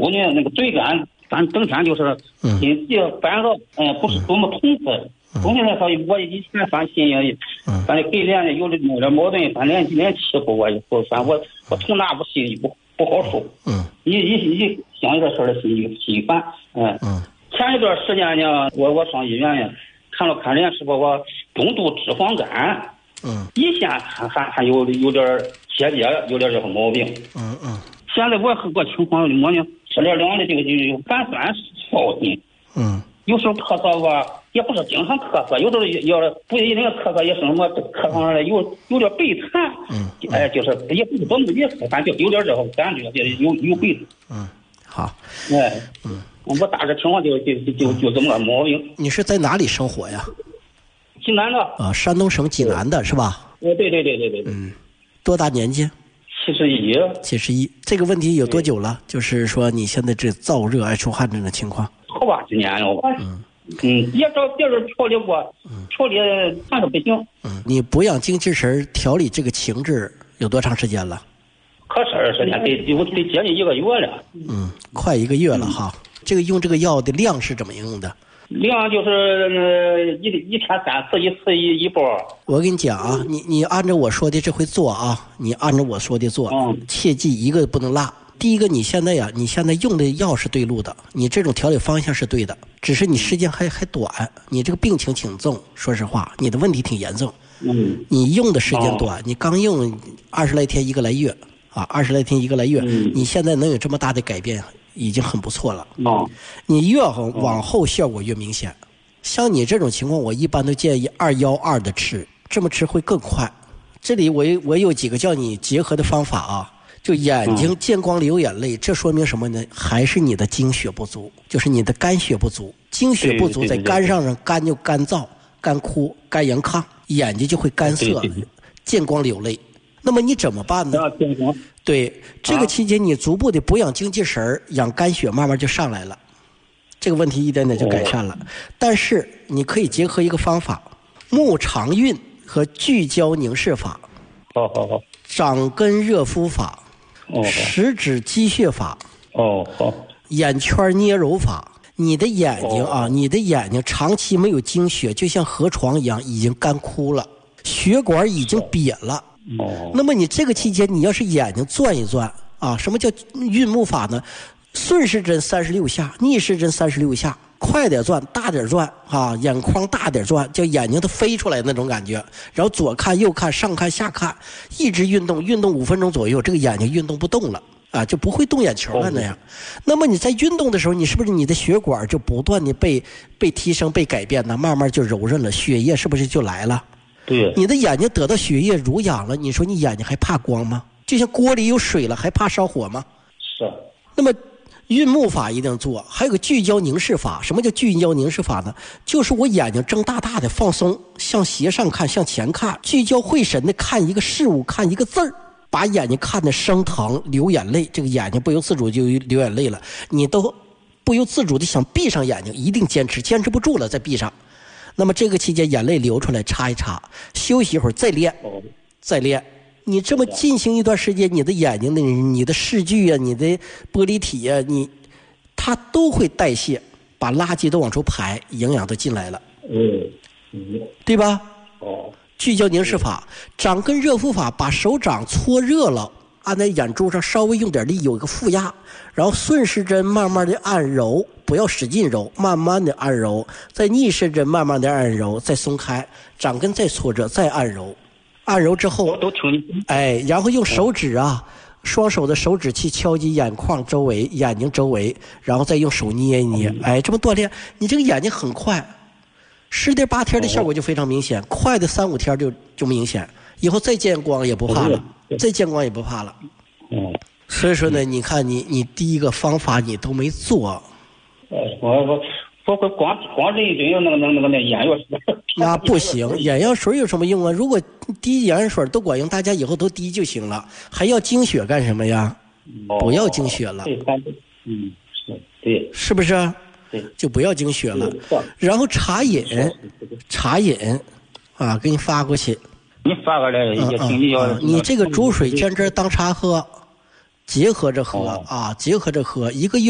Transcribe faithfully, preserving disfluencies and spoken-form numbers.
呢，那个嘴干，咱整天就是心悸烦躁，嗯、呃，不是多么痛快。冬天的时候，我以前反心也，反正跟连有的有点矛盾，反正连气候我也不，反正我我从哪不心里不不好受。嗯，一一一想一个事儿的心里心烦。嗯嗯。前一段时间呢，我我上医院呢，看了看人家说我中度脂肪肝。嗯。以前还还还有有点结节，有点这个毛病。嗯嗯。现在我个情况，我呢吃点凉的这个就反酸烧心。嗯。有时候咳嗽吧，也不是经常咳嗽，有时候要不一定咳嗽，也是什么咳嗽上来有有点背痰。嗯。哎，就是也不是多么厉害，反正有点这个感觉，就有有背痰。 嗯。好。 哎。嗯。我大致情况就就就就这么个毛病。 你是在哪里生活呀？ 济南的。 啊，山东省济南的是吧？ 对对对对对对。 嗯。多大年纪？ 七十一。 七十一。这个问题有多久了？就是说你现在这燥热爱出汗这种情况。 好吧，几年了。嗯嗯，也找别人调理过，调理还是不行。 嗯，你补养精气神调理这个情志有多长时间了？ 可是二十天，得有得接近一个月了。 嗯，快一个月了哈。这个用这个药的量是怎么用的？ 量就是呃一一天三次，一次一一包。 我跟你讲啊，你你按照我说的这回做啊，你按照我说的做，嗯、切记一个不能落。第一个，你现在呀，你现在用的药是对路的，你这种调理方向是对的，只是你时间还还短，你这个病情挺重，说实话，你的问题挺严重。嗯，你用的时间短，你刚用二十来天一个来月啊，二十来天一个来月，嗯、你现在能有这么大的改变，已经很不错了。哦，你越往后效果越明显。像你这种情况，我一般都建议二幺二的吃，这么吃会更快。这里我我有几个叫你结合的方法啊。就眼睛见光流眼泪，这说明什么呢？还是你的精血不足，就是你的肝血不足。精血不足在肝上上，肝就干燥、干枯、肝阳亢，眼睛就会干涩，见光流泪。那么你怎么办呢？对，这个期间你逐步的补养精气神，养肝血，慢慢就上来了，这个问题一点点就改善了。但是你可以结合一个方法，木长运和聚焦凝视法。 好好好。 掌根热敷法。哦，食指积血法， 哦好， 眼圈捏揉法。你的眼睛啊，哦、你的眼睛长期没有精血，就像河床一样，已经干枯了，血管已经瘪了。哦，那么你这个期间，你要是眼睛转一转啊，什么叫运目法呢？顺时针三十六下，逆时针三十六下，快点转，大点转啊，眼眶大点转，叫眼睛它飞出来那种感觉。然后左看右看，上看下看，一直运动，运动五分钟左右，这个眼睛运动不动了啊，就不会动眼球了那样。那么你在运动的时候，你是不是你的血管就不断的被被提升、被改变呢？慢慢就柔韧了，血液是不是就来了？ 对。 你的眼睛得到血液濡养了，你说你眼睛还怕光吗？就像锅里有水了，还怕烧火吗？ 是。 那么。运目法一定做，还有个聚焦凝视法。什么叫聚焦凝视法呢？就是我眼睛睁大大的放松，向斜上看，向前看，聚焦会神的看一个事物，看一个字儿，把眼睛看得生疼流眼泪，这个眼睛不由自主就流眼泪了，你都不由自主的想闭上眼睛，一定坚持，坚持不住了再闭上。那么这个期间眼泪流出来擦一擦，休息一会儿再练，再练。你这么进行一段时间，你的眼睛的、你的视距啊、你的玻璃体啊，你它都会代谢，把垃圾都往出排，营养都进来了，嗯，对吧？哦，聚焦凝视法，掌根热敷法，把手掌搓热了，按在眼珠上稍微用点力，有一个负压，然后顺时针慢慢的按揉，不要使劲揉，慢慢的按揉，再逆时针慢慢的按揉，再松开，掌根再搓着，再按揉。按揉之后， 都听你哎，然后用手指啊，双手的手指去敲击眼眶周围、眼睛周围，然后再用手捏一捏，哎，这么锻炼，你这个眼睛很快，十天八天的效果就非常明显，快的三五天就就明显，以后再见光也不怕了，再见光也不怕了。嗯，所以说呢，你看你你第一个方法你都没做， 我我。不不，光光这一针那个那个那个那眼药水， 那不行，眼药水有什么用啊？如果滴眼药水都管用，大家以后都滴就行了，还要精血干什么呀？哦、不要精血了。 嗯，是，对， 是不是？对，就不要精血了。然后茶饮，茶饮，啊，给你发过去。 你发过来也挺你要。 你这个煮水煎汁当茶喝，结合着喝、哦、啊，结合着喝，一个月。